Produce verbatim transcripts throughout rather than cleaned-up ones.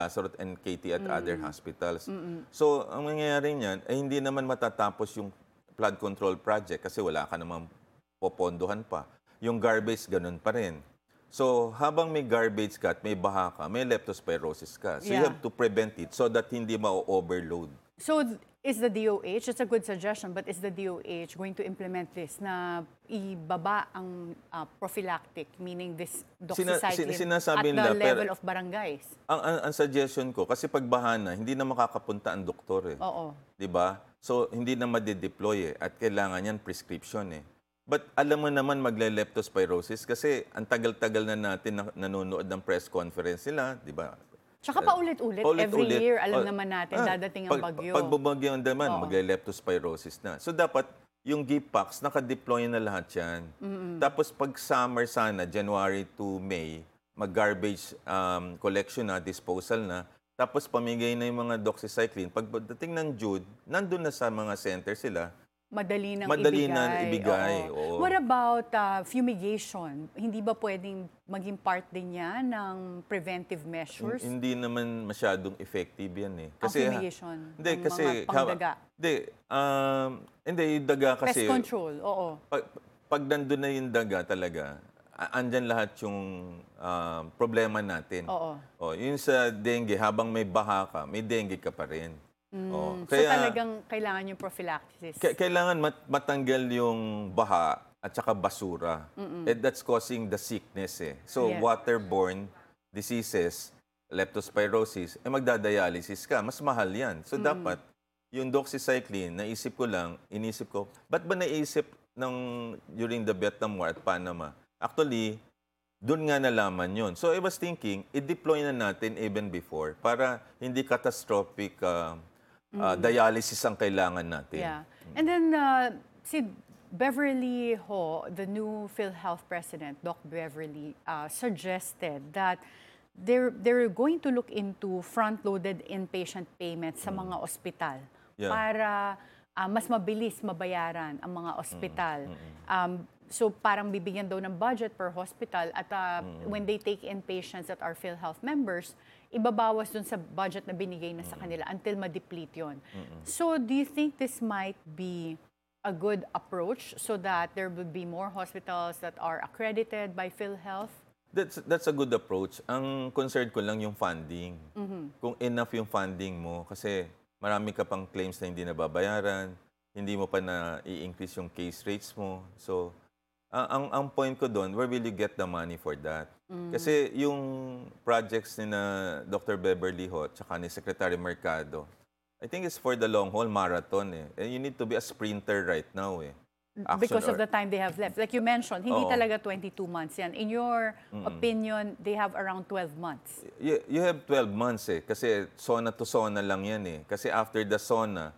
Lazarus and K T at Mm. other hospitals. Mm. So, ang mangyayari niyan, ay hindi naman matatapos yung flood control project kasi wala ka namang popondohan pa. Yung garbage, ganun pa rin. So, habang may garbage ka at may baha ka, may leptospirosis ka. So, you Yeah. have to prevent it so that hindi ma-overload. So, is the D O H, it's a good suggestion, but is the D O H going to implement this na ibaba ang uh, prophylactic, meaning this Sina- doxycycline sin- sinasabi at the nila, level pero- of barangays? Ang, ang, ang suggestion ko, kasi pag baha na, hindi na makakapunta ang doktor eh. Oo. Di ba? So, hindi na madideploy eh. At kailangan yan prescription eh. But alam mo naman magle-leptospirosis kasi ang tagal-tagal na natin na- nanonood ng press conference nila, di ba? Tsaka paulit-ulit, every Paulit-ulit. year, alam Oh, naman natin, ah, dadating ang pag, bagyo. Pag bumagyo ang daman, Oo. magle-leptospirosis na. So, dapat yung G PACs, nakadeploy na lahat yan. Tapos pag summer sana, January to May, mag-garbage um, collection na, disposal na. Tapos pamigay na yung mga doxycycline. Pagdating ng June, nandun na sa mga center sila. Madali nang Madali ibigay. na ibigay, Oo. oo. What about uh, fumigation? Hindi ba pwedeng maging part din yan ng preventive measures? Hindi naman masyadong effective yan eh. Ang fumigation Hindi, ng kasi, mga pangdaga? Hindi, um, hindi, yung daga kasi... Pest control, oo. Pag, pag nandun na yung daga talaga, a- andyan lahat yung um, problema natin. Oo. Oh, yun sa dengue, habang may baha ka, may dengue ka pa rin. Oh, Mm, so talagang kailangan yung prophylaxis. K- kailangan mat- matanggal yung baha at saka basura. And that's causing the sickness eh. So Yeah. waterborne diseases, leptospirosis, eh magdadialysis ka, mas mahal yan. So dapat yung doxycycline, naisip ko lang, inisip ko, ba't ba naisip ng during the Vietnam War at Panama? Actually, doon nga nalaman yun. So I was thinking, i-deploy na natin even before para hindi catastrophic uh, uh, dialysis ang kailangan natin. Yeah. And then, uh, si Beverly Ho, the new PhilHealth president, Doc Beverly, uh, suggested that they're, they're going to look into front-loaded inpatient payments sa mga ospital Yeah. para uh, mas mabilis mabayaran ang mga ospital. Um, so parang bibigyan daw ng budget per hospital at uh, when they take in patients that are PhilHealth members, ibabawas dun sa budget na binigay na sa kanila until ma-deplete yun. So do you think this might be a good approach so that there would be more hospitals that are accredited by PhilHealth? That's that's a good approach. Ang concern ko lang yung funding. Kung enough yung funding mo kasi marami ka pang claims na hindi nababayaran, hindi mo pa na i-increase yung case rates mo. So ang ang, ang point ko doon, where will you get the money for that? Kasi yung projects ni na Doctor Beverly Ho at ni Secretary Mercado, I think it's for the long haul marathon eh. And you need to be a sprinter right now eh. Action Because of or- the time they have left. Like you mentioned, hindi Oo. talaga twenty-two months yan. In your opinion, they have around twelve months. You, you have twelve months eh. Kasi SONA to SONA lang yan eh. Kasi after the SONA,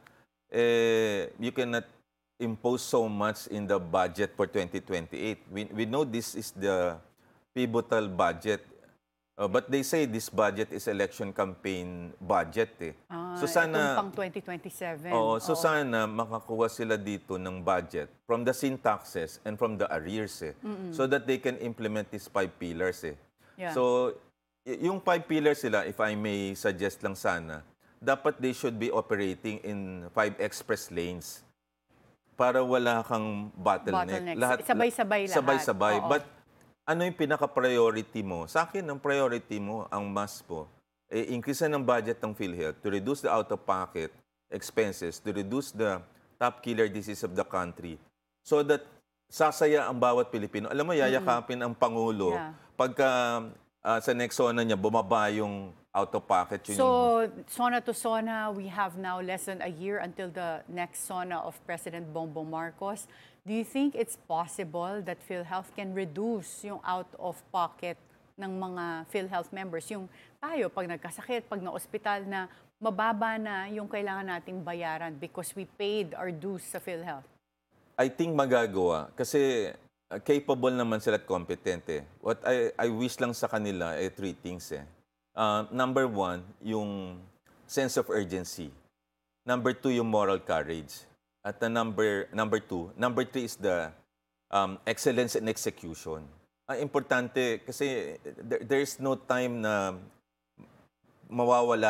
eh, you cannot impose so much in the budget for twenty twenty-eight. We, we know this is the pivotal budget. Uh, but they say this budget is election campaign budget eh. Ah, so sana... itong pang twenty twenty-seven. Oo, so Oo. sana makakuha sila dito ng budget from the syntaxes and from the arrears eh. So that they can implement these five pillars eh. Yeah. So, y- yung five pillars sila, if I may suggest lang sana, dapat they should be operating in five express lanes para wala kang bottleneck. Bottlenecks. Sabay-sabay lahat. Sabay-sabay. Oo. But ano yung pinaka-priority mo? Sa akin, ang priority mo, ang must po, eh, increase ng budget ng PhilHealth to reduce the out-of-pocket expenses, to reduce the top killer disease of the country, so that sasaya ang bawat Pilipino. Alam mo, yayakapin ang Pangulo Yeah. pagka ah, sa next SONA niya, bumaba yung out-of-pocket. Yun yung- So, SONA to SONA, we have now less than a year until the next SONA of President Bongbong Marcos. Do you think it's possible that PhilHealth can reduce yung out-of-pocket ng mga PhilHealth members? Yung tayo, pag nagkasakit, pag na-ospital na, mababa na yung kailangan nating bayaran because we paid our dues sa PhilHealth. I think magagawa kasi uh, capable naman sila at competent eh. What I, I wish lang sa kanila eh three things eh. Uh, number one, yung sense of urgency. Number two, yung moral courage. At the number number two, number three is the um, excellence in execution. Ang importante kasi there, there's no time na mawawala